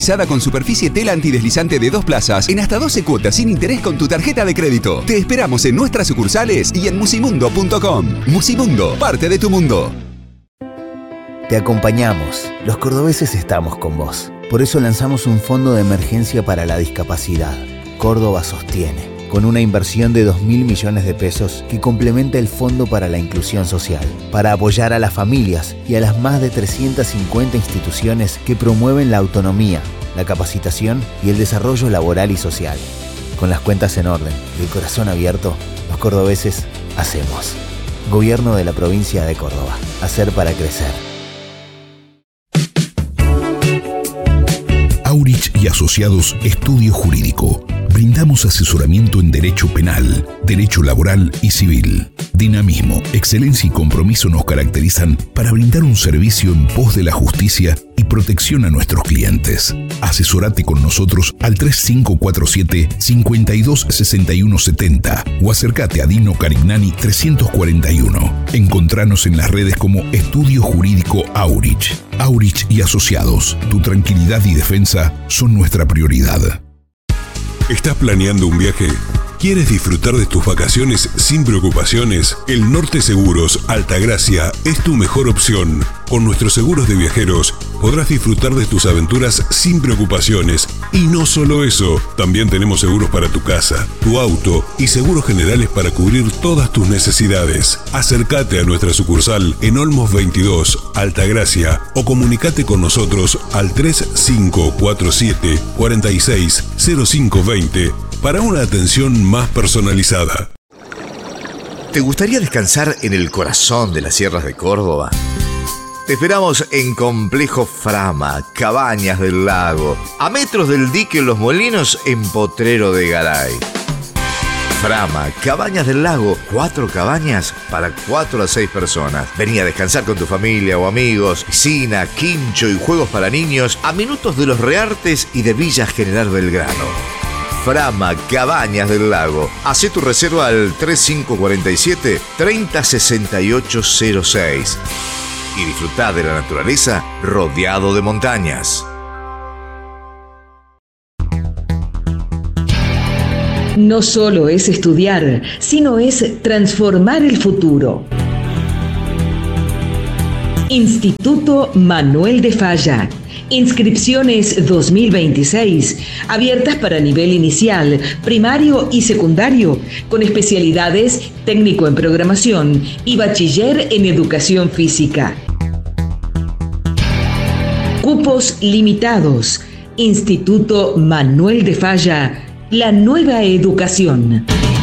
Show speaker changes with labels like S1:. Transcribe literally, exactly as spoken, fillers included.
S1: Con superficie tela antideslizante de dos plazas en hasta doce cuotas sin interés con tu tarjeta de crédito. Te esperamos en nuestras sucursales y en musimundo punto com. Musimundo, parte de tu mundo.
S2: Te acompañamos. Los cordobeses estamos con vos. Por eso lanzamos un fondo de emergencia para la discapacidad. Córdoba Sostiene, con una inversión de dos mil millones de pesos que complementa el Fondo para la Inclusión Social, para apoyar a las familias y a las más de trescientas cincuenta instituciones que promueven la autonomía, la capacitación y el desarrollo laboral y social. Con las cuentas en orden y el corazón abierto, los cordobeses hacemos. Gobierno de la Provincia de Córdoba. Hacer para crecer.
S3: Aurich y Asociados Estudio Jurídico. Brindamos asesoramiento en Derecho Penal, Derecho Laboral y Civil. Dinamismo, excelencia y compromiso nos caracterizan para brindar un servicio en pos de la justicia y protección a nuestros clientes. Asesorate con nosotros al tres cinco cuatro siete, cinco dos seis uno siete cero o acércate a Dino Carignani trescientos cuarenta y uno. Encontranos en las redes como Estudio Jurídico Aurich. Aurich y Asociados, tu tranquilidad y defensa son nuestra prioridad.
S4: ¿Estás planeando un viaje? ¿Quieres disfrutar de tus vacaciones sin preocupaciones? El Norte Seguros Altagracia es tu mejor opción. Con nuestros seguros de viajeros podrás disfrutar de tus aventuras sin preocupaciones. Y no solo eso, también tenemos seguros para tu casa, tu auto y seguros generales para cubrir todas tus necesidades. Acércate a nuestra sucursal en Olmos veintidós, Altagracia, o comunicate con nosotros al tres cinco cuatro siete, cuatro seis cero cinco dos cero para una atención más personalizada.
S5: ¿Te gustaría descansar en el corazón de las sierras de Córdoba? Te esperamos en Complejo Frama, Cabañas del Lago, a metros del dique Los Molinos en Potrero de Garay. Frama, Cabañas del Lago, cuatro cabañas para cuatro a seis personas. Vení a descansar con tu familia o amigos, piscina, quincho y juegos para niños a minutos de Los Reartes y de Villa General Belgrano. Frama, Cabañas del Lago. Hacé tu reserva al tres cinco cuatro siete, tres cero seis ocho cero seis y disfrutá de la naturaleza rodeado de montañas.
S6: No solo es estudiar, sino es transformar el futuro. Instituto Manuel de Falla. Inscripciones dos mil veintiséis, abiertas para nivel inicial, primario y secundario, con especialidades técnico en programación y bachiller en educación física. Cupos limitados. Instituto Manuel de Falla, la nueva educación.